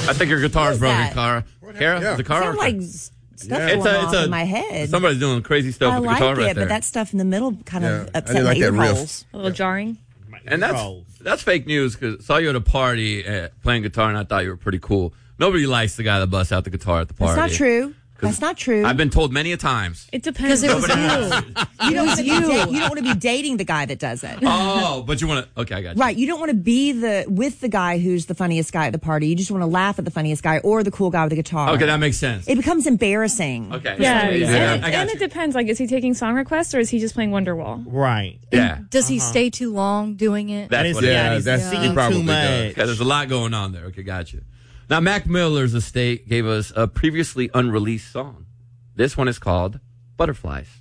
I think your guitar's broken, that? Kara. Kara, Yeah. the car. Sound like stuff going off in my head. Somebody's doing crazy stuff I with the like guitar it, right there. but that stuff in the middle kind of I upset didn't my like that ear riff. holes. A little jarring. And that's fake news because I saw you at a party playing guitar, and I thought you were pretty cool. Nobody likes the guy that busts out the guitar at the party. That's not true. That's not true. I've been told many a times. It depends. Because it was you. You don't want to be dating the guy that does it. Oh, but you want to? Okay, I got you. Right. You don't want to be with the guy who's the funniest guy at the party. You just want to laugh at the funniest guy or the cool guy with the guitar. Okay, that makes sense. It becomes embarrassing. Okay. Yeah, I got and you. it depends. Like, is he taking song requests or is he just playing Wonderwall? Right. Yeah. Does he stay too long doing it? That's what it is. That's singing he probably too does. much. Yeah, there's a lot going on there. Okay, got you. Now, Mac Miller's estate gave us a previously unreleased song. This one is called Butterflies.